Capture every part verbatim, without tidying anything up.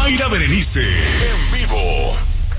Mayra Berenice, en vivo.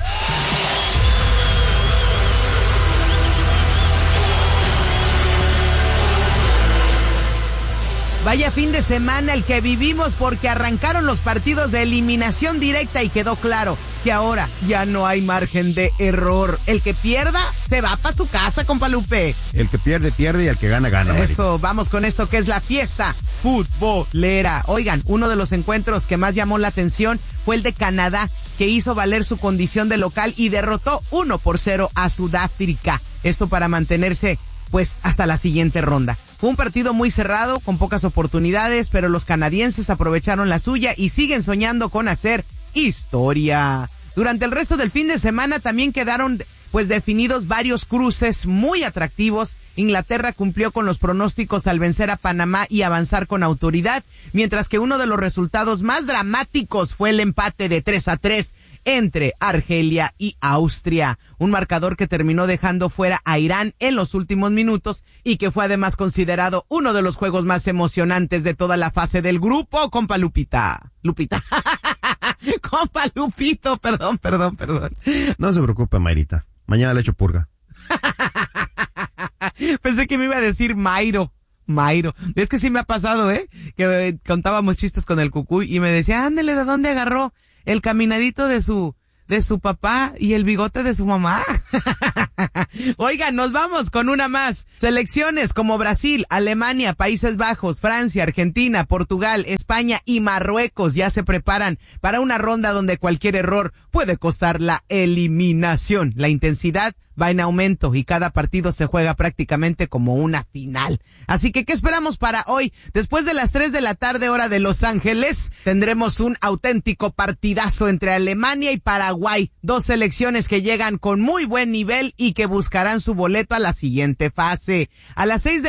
Vaya fin de semana el que vivimos, porque arrancaron los partidos de eliminación directa y quedó claro que ahora ya no hay margen de error. El que pierda se va para su casa, compa Lupe. El que pierde, pierde, y el que gana, gana. Eso, Marita. Vamos con esto que es la fiesta futbolera. Oigan, uno de los encuentros que más llamó la atención fue el de Canadá, que hizo valer su condición de local y derrotó uno por cero a Sudáfrica. Esto para mantenerse pues hasta la siguiente ronda. Fue un partido muy cerrado, con pocas oportunidades, pero los canadienses aprovecharon la suya y siguen soñando con hacer historia. Durante el resto del fin de semana también quedaron pues definidos varios cruces muy atractivos. Inglaterra cumplió con los pronósticos al vencer a Panamá y avanzar con autoridad, mientras que uno de los resultados más dramáticos fue el empate de tres a tres entre Argelia y Austria, un marcador que terminó dejando fuera a Irán en los últimos minutos y que fue además considerado uno de los juegos más emocionantes de toda la fase del grupo, compa Lupita. Lupita. Compa Lupito, perdón, perdón, perdón. No se preocupe, Mayrita. Mañana le echo purga. Pensé que me iba a decir Mayro. Mayro. Es que sí me ha pasado, ¿eh? Que eh, contábamos chistes con el Cucuy y me decía, ándele, ¿de dónde agarró el caminadito de su, de su papá y el bigote de su mamá? Oigan, nos vamos con una más. Selecciones como Brasil, Alemania, Países Bajos, Francia, Argentina, Portugal, España y Marruecos ya se preparan para una ronda donde cualquier error puede costar la eliminación. La intensidad va en aumento y cada partido se juega prácticamente como una final. Así que, ¿qué esperamos para hoy? Después de las tres de la tarde, hora de Los Ángeles, tendremos un auténtico partidazo entre Alemania y Paraguay. Dos selecciones que llegan con muy buen nivel y que buscarán su boleto a la siguiente fase. A las seis de